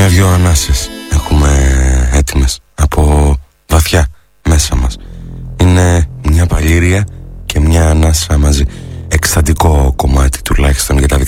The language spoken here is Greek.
Μια-δυο ανάσες έχουμε έτοιμες από βαθιά μέσα μας. Είναι μια παλήρια και μια ανάσα μαζί. Εκστατικό κομμάτι τουλάχιστον για τα δικά